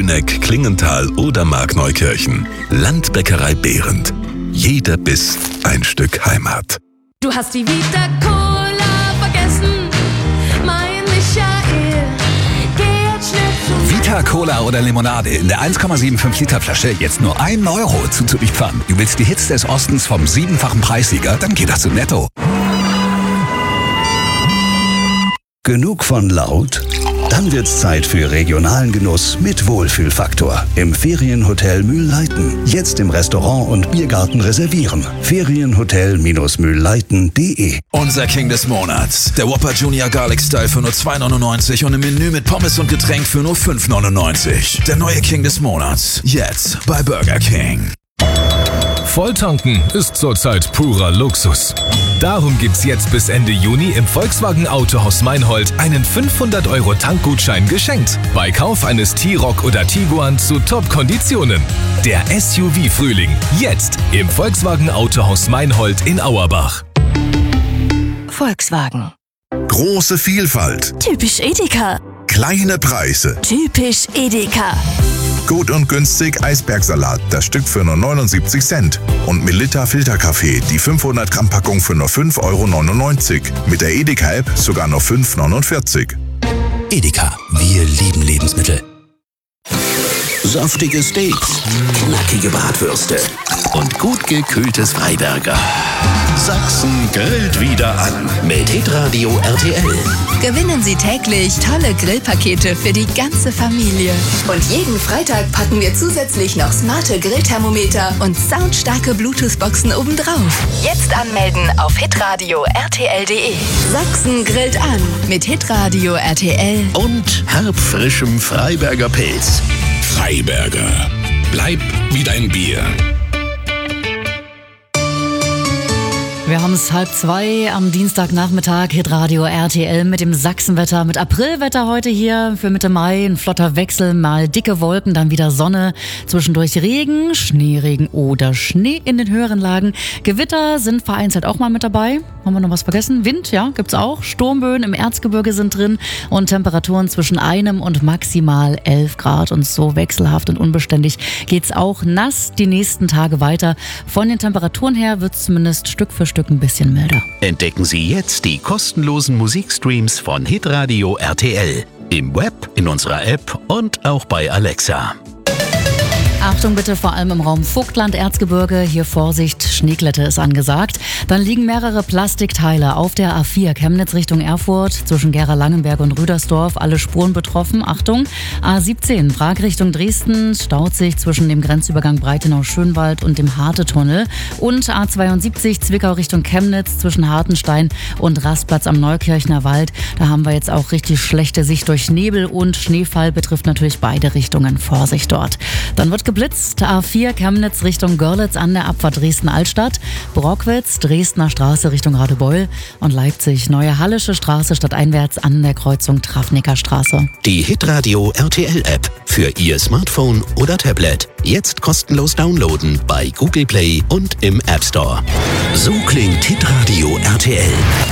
Rieneck, Klingenthal oder Markneukirchen. Landbäckerei Behrendt. Jeder Biss ein Stück Heimat. Du hast die Vita Cola vergessen, mein Michael. Geh jetzt schnell zu Vita Cola oder Limonade in der 1,75 Liter Flasche jetzt nur 1 Euro zu liefern. Du willst die Hits des Ostens vom 7-fachen Preissieger? Dann geht das zu Netto. Genug von laut? Dann wird's Zeit für regionalen Genuss mit Wohlfühlfaktor. Im Ferienhotel Mühlleiten. Jetzt im Restaurant und Biergarten reservieren. Ferienhotel-mühlleiten.de. Unser King des Monats. Der Whopper Junior Garlic Style für nur 2,99 und im Menü mit Pommes und Getränk für nur 5,99. Der neue King des Monats. Jetzt bei Burger King. Volltanken ist zurzeit purer Luxus. Darum gibt's jetzt bis Ende Juni im Volkswagen Autohaus Meinhold einen 500€ Tankgutschein geschenkt. Bei Kauf eines T-Roc oder Tiguan zu Top-Konditionen. Der SUV-Frühling. Jetzt im Volkswagen Autohaus Meinhold in Auerbach. Volkswagen. Große Vielfalt. Typisch Edeka. Kleine Preise. Typisch Edeka. Gut und günstig Eisbergsalat, das Stück für nur 79 Cent. Und Melitta Filterkaffee, die 500 Gramm Packung für nur 5,99 €. Mit der Edeka-App sogar nur 5,49 €. Edeka, wir lieben Lebensmittel. Saftige Steaks, knackige Bratwürste und gut gekühltes Freiberger. Sachsen grillt wieder an mit Hitradio RTL. Gewinnen Sie täglich tolle Grillpakete für die ganze Familie. Und jeden Freitag packen wir zusätzlich noch smarte Grillthermometer und soundstarke Bluetooth-Boxen obendrauf. Jetzt anmelden auf hitradio rtl.de. Sachsen grillt an mit Hitradio RTL. Und herbfrischem Freiberger Pilz. Freiberger. Bleib wie dein Bier. Wir haben es 1:30 am Dienstagnachmittag, Hitradio RTL mit dem Sachsenwetter, mit Aprilwetter heute hier für Mitte Mai. Ein flotter Wechsel, mal dicke Wolken, dann wieder Sonne, zwischendurch Regen, Schneeregen oder Schnee in den höheren Lagen. Gewitter sind vereinzelt auch mal mit dabei. Haben wir noch was vergessen? Wind, ja, gibt's auch. Sturmböen im Erzgebirge sind drin und Temperaturen zwischen 1 und maximal 11 Grad. Und so wechselhaft und unbeständig geht's auch nass die nächsten Tage weiter. Von den Temperaturen her wird's zumindest Stück für Stück ein bisschen milder. Entdecken Sie jetzt die kostenlosen Musikstreams von Hitradio RTL. Im Web, in unserer App und auch bei Alexa. Achtung bitte, vor allem im Raum Vogtland, Erzgebirge. Hier Vorsicht, Schneeglätte ist angesagt. Dann liegen mehrere Plastikteile auf der A4 Chemnitz Richtung Erfurt zwischen Gera-Langenberg und Rüdersdorf. Alle Spuren betroffen. Achtung, A17 Prag Richtung Dresden staut sich zwischen dem Grenzübergang Breitenau-Schönwald und dem Harte-Tunnel. Und A72 Zwickau Richtung Chemnitz zwischen Hartenstein und Rastplatz am Neukirchner Wald. Da haben wir jetzt auch richtig schlechte Sicht durch Nebel und Schneefall. Betrifft natürlich beide Richtungen. Vorsicht dort. Dann wird geblitzt. A4 Chemnitz Richtung Görlitz an der Abfahrt Dresden-Altstadt. Brockwitz, Dresdner Straße Richtung Radebeul. Und Leipzig, Neue Hallische Straße stadteinwärts an der Kreuzung Trafnicker Straße. Die Hitradio RTL-App für Ihr Smartphone oder Tablet. Jetzt kostenlos downloaden bei Google Play und im App Store. So klingt Hitradio RTL.